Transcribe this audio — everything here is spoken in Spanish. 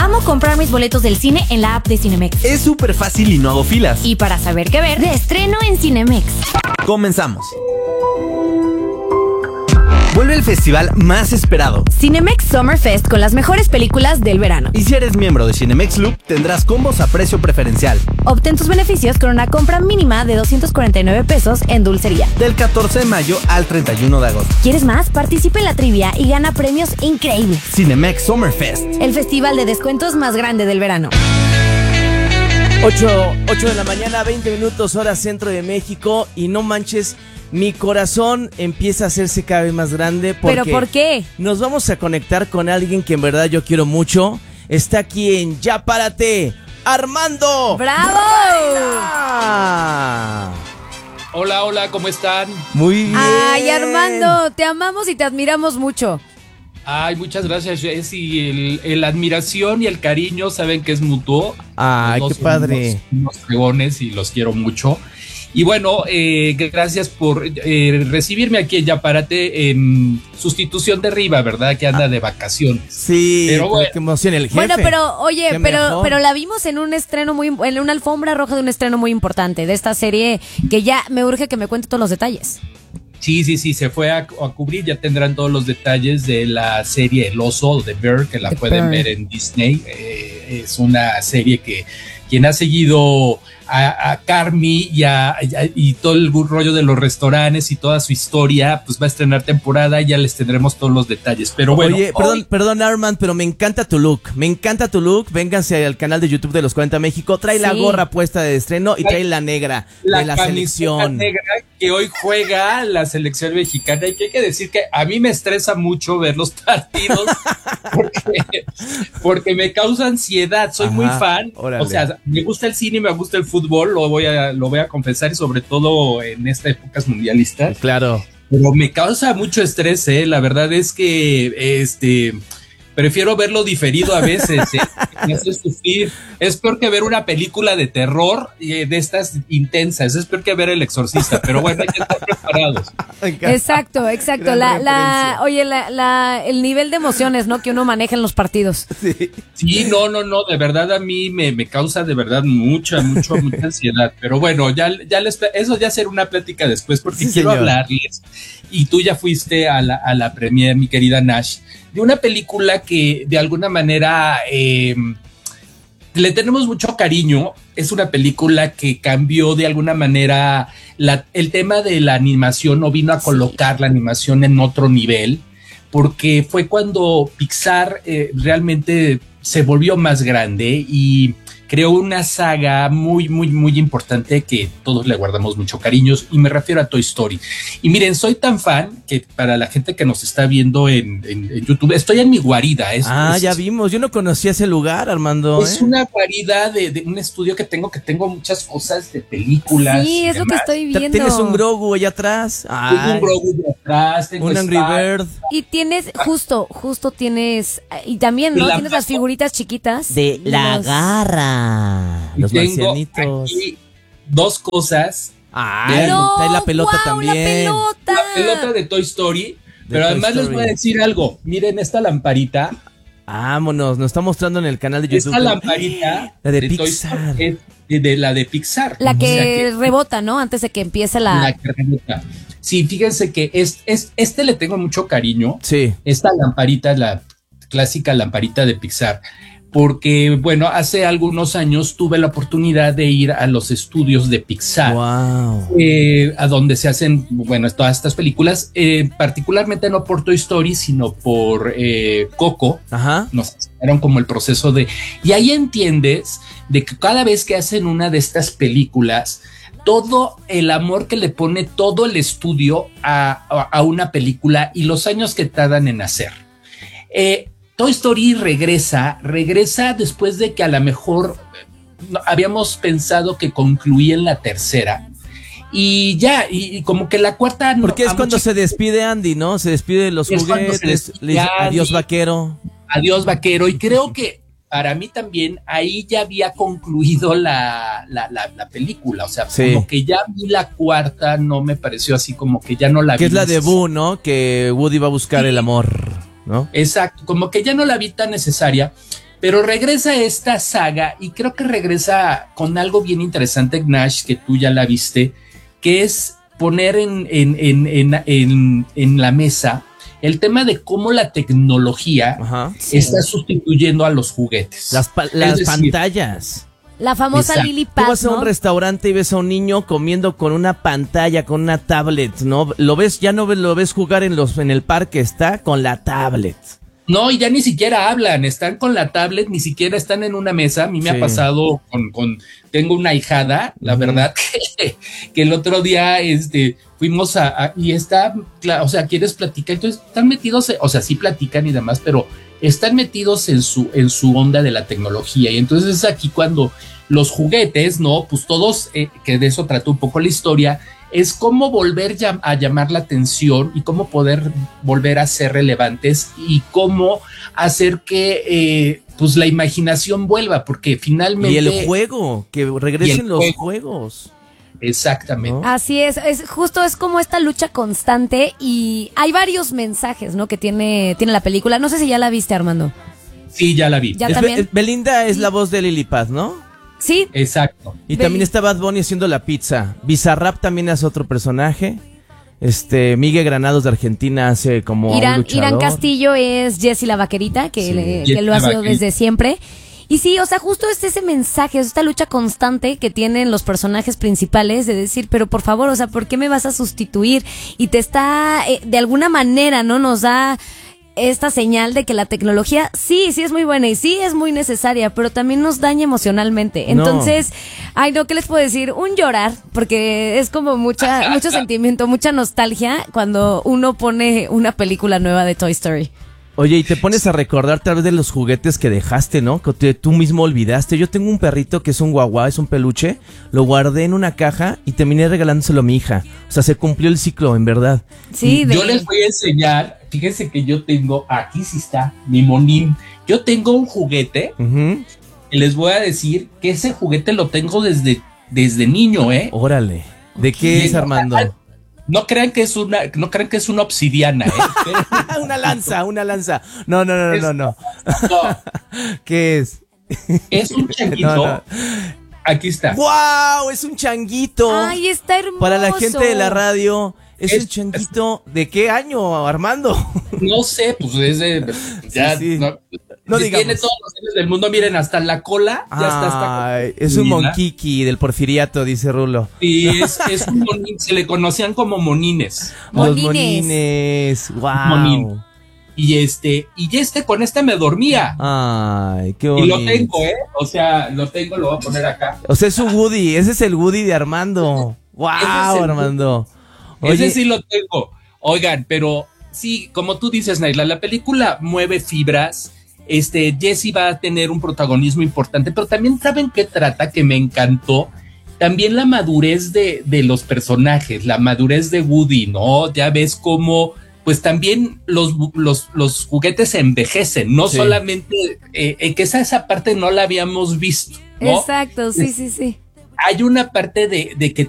Amo comprar mis boletos del cine en la app de Cinemex. Es súper fácil y no hago filas. Y para saber qué ver, de estreno en Cinemex. Comenzamos. Vuelve el festival más esperado. Cinemex Summer Fest con las mejores películas del verano. Y si eres miembro de Cinemex Loop, tendrás combos a precio preferencial. Obtén tus beneficios con una compra mínima de 249 pesos en dulcería. Del 14 de mayo al 31 de agosto. ¿Quieres más? Participa en la trivia y gana premios increíbles. Cinemex Summer Fest. El festival de descuentos más grande del verano. 8 de la mañana, 20 minutos, hora centro de México. Y no manches, mi corazón empieza a hacerse cada vez más grande. ¿Pero por qué? Nos vamos a conectar con alguien que en verdad yo quiero mucho. Está aquí en Ya Párate, Armando. ¡Bravo! Hola, ¿cómo están? Muy bien. Ay, Armando, te amamos y te admiramos mucho. Ay, muchas gracias, Jess. Y la admiración y el cariño saben que es mutuo. Ay, qué padre. Unos fregones y los quiero mucho. Y bueno, gracias por recibirme aquí en Ya Párate en sustitución de Riva, ¿verdad? Que anda de vacaciones. Sí, pero bueno, qué emoción el jefe. Bueno, pero oye, Qué pero mejor. la vimos en un estreno en una alfombra roja de un estreno muy importante de esta serie que ya me urge que me cuente todos los detalles. Sí, se fue a cubrir, ya tendrán todos los detalles de la serie El Oso, The Bear, que la pueden ver en Disney. Es una serie que quien ha seguido a Carmy y todo el rollo de los restaurantes y toda su historia, pues va a estrenar temporada y ya les tendremos todos los detalles. Pero bueno, oye, perdón Armand, pero me encanta tu look. Vénganse al canal de YouTube de Los 40 México. Trae la gorra puesta de estreno y trae la negra de la selección. Negra que hoy juega la selección mexicana, y que hay que decir que a mí me estresa mucho ver los partidos porque me causa ansiedad. Soy muy fan. Órale. O sea, me gusta el cine y me gusta el fútbol, lo voy a confesar, y sobre todo en estas épocas mundialistas. Claro. Pero me causa mucho estrés, la verdad es que prefiero verlo diferido a veces, me hace sufrir. Es peor que ver una película de terror de estas intensas, es peor que ver El Exorcista, pero bueno, hay que estar preparados. Exacto. Oye, el nivel de emociones, ¿no? Que uno maneja en los partidos. Sí, no, de verdad a mí me causa de verdad mucha ansiedad, pero bueno, eso ya será una plática después, porque quiero hablarles, y tú ya fuiste a la premier, mi querida Nash, de una película que de alguna manera le tenemos mucho cariño. Es una película que cambió de alguna manera el tema de la animación, o vino a colocar la animación en otro nivel, porque fue cuando Pixar realmente se volvió más grande y creó una saga muy importante que todos le guardamos mucho cariños, y me refiero a Toy Story. Y miren, soy tan fan que para la gente que nos está viendo en YouTube, estoy en mi guarida. Ya vimos, yo no conocía ese lugar, Armando. Es una guarida de un estudio que tengo muchas cosas de películas. Sí, es lo que estoy viendo. Tienes un Grogu allá atrás. Tengo un Grogu de atrás, tengo un Angry Bird. Y tienes, justo tienes, y también, ¿no? Tienes las figuritas chiquitas. De la garra. Los marcianitos. Aquí dos cosas. Trae la pelota también. La pelota de Toy Story. Pero además les voy a decir algo. Miren esta lamparita. Vámonos, nos está mostrando en el canal de YouTube. Esta lamparita la de Pixar. De la de Pixar. La que rebota, ¿no? Antes de que empiece la que rebota. Sí, fíjense que le tengo mucho cariño. Sí. Esta lamparita, la clásica lamparita de Pixar. Porque, bueno, hace algunos años tuve la oportunidad de ir a los estudios de Pixar. Wow. A donde se hacen, bueno, todas estas películas, particularmente no por Toy Story, sino por Coco. Ajá. Nos enseñaron como el proceso y ahí entiendes de que cada vez que hacen una de estas películas, todo el amor que le pone todo el estudio a una película y los años que tardan en hacer. Toy Story regresa después de que a lo mejor habíamos pensado que concluía en la tercera. Y ya, y como que la cuarta... Porque es cuando se despide Andy, ¿no? Se despide de los juguetes, le dice adiós vaquero. Adiós vaquero, y creo que para mí también ahí ya había concluido la película, o sea, como que ya vi la cuarta, no me pareció así como que ya no la vi. Que es la de Boo, ¿no? Que Woody va a buscar el amor, ¿no? Exacto, como que ya no la vi tan necesaria, Pero regresa esta saga y creo que regresa con algo bien interesante, Nash, que tú ya la viste, que es poner en la mesa el tema de cómo la tecnología está sustituyendo a los juguetes. Las pantallas. La famosa Exacto. Lily Pad, Tú vas a un restaurante y ves a un niño comiendo con una pantalla, con una tablet, ¿no? Lo ves, ya no lo ves jugar en el parque, está con la tablet. No, y ya ni siquiera hablan, están con la tablet, ni siquiera están en una mesa. A mí me ha pasado tengo una ahijada, la verdad, que el otro día fuimos y está, o sea, quieres platicar, entonces están metidos, o sea, sí platican y demás, pero están metidos en su onda de la tecnología. Y entonces es aquí cuando los juguetes, ¿no? Pues todos, que de eso trata un poco la historia, es cómo volver a llamar la atención y cómo poder volver a ser relevantes y cómo hacer que pues la imaginación vuelva, porque finalmente... Y el juego, que regresen los juegos. Exactamente. ¿No? Así es justo, es como esta lucha constante y hay varios mensajes, ¿no? Que tiene la película. No sé si ya la viste, Armando. Sí, ya la vi. ¿Ya también? Belinda es la voz de Lily Pad, ¿no? Sí. Exacto. Y también está Bad Bunny haciendo la pizza. Bizarrap también hace otro personaje. Miguel Granados de Argentina hace como un luchador. Irán Castillo es Jessie la Vaquerita, que lo ha sido desde siempre. Y sí, o sea, justo es ese mensaje, es esta lucha constante que tienen los personajes principales de decir, pero por favor, o sea, ¿por qué me vas a sustituir? Y te está, de alguna manera, ¿no? Nos da esta señal de que la tecnología sí es muy buena y sí es muy necesaria, pero también nos daña emocionalmente. Entonces, ay no, ¿qué les puedo decir? Un llorar, porque es como mucho sentimiento, mucha nostalgia cuando uno pone una película nueva de Toy Story. Oye, y te pones a recordar tal vez de los juguetes que dejaste, ¿no? Que tú mismo olvidaste. Yo tengo un perrito que es un guagua, es un peluche. Lo guardé en una caja y terminé regalándoselo a mi hija. O sea, se cumplió el ciclo, en verdad. Sí, yo les voy a enseñar, fíjense que yo tengo, aquí sí está, mi monín. Yo tengo un juguete y les voy a decir que ese juguete lo tengo desde niño, ¿eh? Órale. ¿De qué es, Armando? No crean que es una obsidiana, ¿eh? Una lanza. No. ¿Qué es? Es un changuito. No. Aquí está. ¡Wow! Es un changuito. Ay, está hermoso. Para la gente de la radio, es un changuito. ¿De qué año, Armando? No sé, pues es de... Ya, sí. No digamos. Tiene todos los años del mundo, miren, hasta la cola ya está. Es un monquiqui del Porfiriato, dice Rulo. Sí, es un monín, se le conocían como monines. Los monines, wow. Monín. Y con me dormía. Ay, qué bonito. Y lo tengo, o sea, lo voy a poner acá. O sea, es su Woody, ese es el Woody de Armando. Wow, Armando. Oye, ese sí lo tengo. Oigan, pero sí, como tú dices, Naila, la película mueve fibras. Jessie va a tener un protagonismo importante, pero también ¿saben qué trata? Que me encantó. También la madurez de los personajes, la madurez de Woody, ¿no? Ya ves cómo, pues también los juguetes se envejecen, no solamente, que esa parte no la habíamos visto, ¿no? Exacto, sí. Hay una parte de que